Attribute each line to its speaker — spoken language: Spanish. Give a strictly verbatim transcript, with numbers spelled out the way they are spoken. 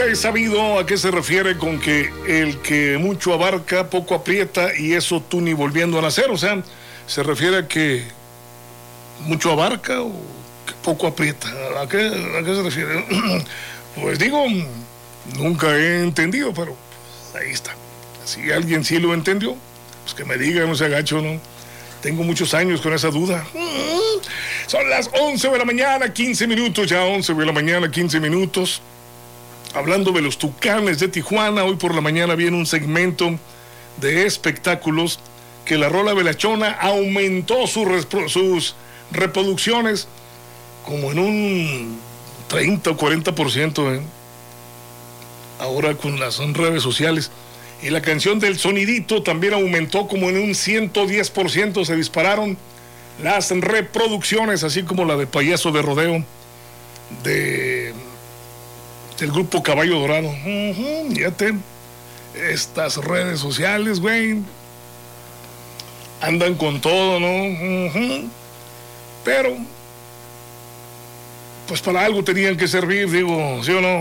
Speaker 1: Nunca he sabido a qué se refiere con que el que mucho abarca, poco aprieta, y eso tú ni volviendo a nacer. O sea, se refiere a que mucho abarca o que poco aprieta. ¿A qué, a qué se refiere? Pues digo, nunca he entendido, pero ahí está. Si alguien sí lo entendió, pues que me diga, no se agacho, ¿no? Tengo muchos años con esa duda. Son las once de la mañana, quince minutos, ya once de la mañana, quince minutos. Hablando de los Tucanes de Tijuana, hoy por la mañana viene un segmento de espectáculos que la Rola de la Chona aumentó sus, sus reproducciones como en un treinta o cuarenta por ciento, ¿eh? Ahora con las redes sociales. Y la canción del Sonidito también aumentó como en un ciento diez por ciento, se dispararon las reproducciones, así como la de Payaso de Rodeo de del grupo Caballo Dorado. Uh-huh, fíjate, estas redes sociales, güey, andan con todo, ¿no? Uh-huh. Pero pues para algo tenían que servir, digo, ¿sí o no?